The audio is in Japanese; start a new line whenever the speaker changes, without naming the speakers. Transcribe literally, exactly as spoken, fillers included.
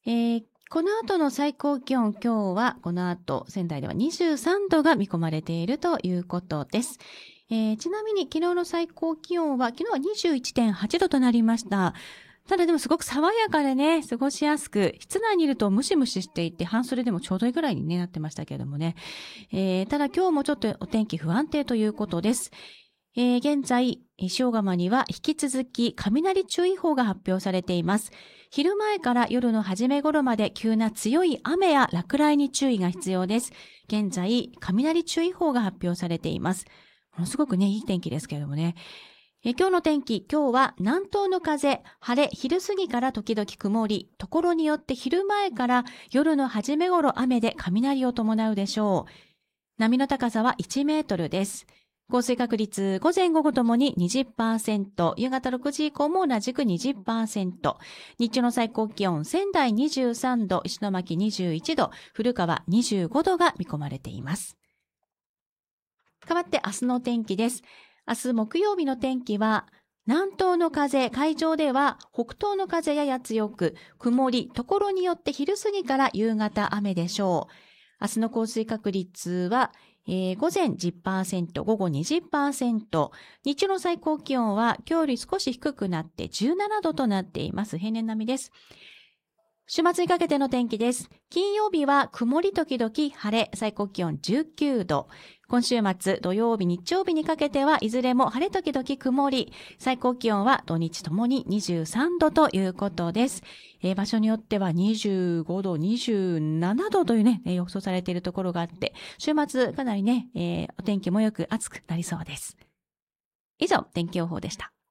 えーこの後の最高気温、今日はこの後仙台ではにじゅうさんどが見込まれているということです。えーちなみに昨日の最高気温は、昨日は にじゅういってんはちどとなりました。ただでもすごく爽やかでね、過ごしやすく、室内にいるとムシムシしていて、半袖でもちょうどいいぐらいに、ね、なってましたけれどもね。えーただ今日もちょっとお天気不安定ということです。えー現在、塩釜には引き続き雷注意報が発表されています。昼前から夜の初め頃まで急な強い雨や落雷に注意が必要です。現在、雷注意報が発表されています。ものすごくね、いい天気ですけれどもね。え今日の天気、今日は南東の風、晴れ、昼過ぎから時々曇り、ところによって昼前から夜の初め頃雨で雷を伴うでしょう。波の高さはいちメートルです。降水確率、午前午後ともに にじゅっパーセント、夕方ろくじ以降も同じく にじゅっパーセント、日中の最高気温、仙台にじゅうさんど、石巻にじゅういちど、古川にじゅうごどが見込まれています。変わって明日の天気です。明日木曜日の天気は、南東の風、海上では北東の風やや強く、曇り、ところによって昼過ぎから夕方雨でしょう。明日の降水確率は、えー午前 じゅっパーセント、午後 にじゅっパーセント、日中の最高気温は今日より少し低くなってじゅうななどとなっています。平年並みです。週末にかけての天気です。金曜日は曇り時々晴れ、最高気温じゅうきゅうど。今週末、土曜日、日曜日にかけてはいずれも晴れ時々曇り、最高気温は土日ともににじゅうさんどということです。えー場所によってはにじゅうごど、にじゅうななどというね、えー予想されているところがあって、週末かなりね、えーお天気もよく暑くなりそうです。以上、天気予報でした。